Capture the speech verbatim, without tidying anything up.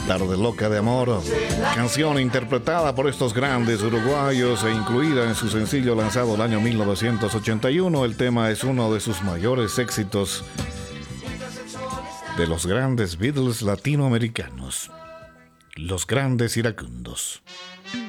Tarde Loca de Amor, canción interpretada por estos grandes uruguayos e incluida en su sencillo lanzado el año mil novecientos ochenta y uno. El tema es uno de sus mayores éxitos de los grandes Beatles latinoamericanos, los grandes iracundos.